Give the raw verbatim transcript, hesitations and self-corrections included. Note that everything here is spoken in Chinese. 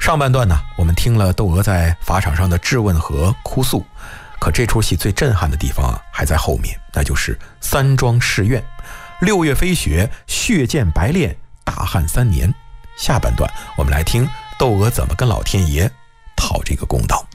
上半段呢，我们听了窦娥在法场上的质问和哭诉，可这出戏最震撼的地方啊，还在后面，那就是三庄誓愿，六月飞雪，血溅白练，大旱三年。下半段我们来听窦娥怎么跟老天爷讨这个公道。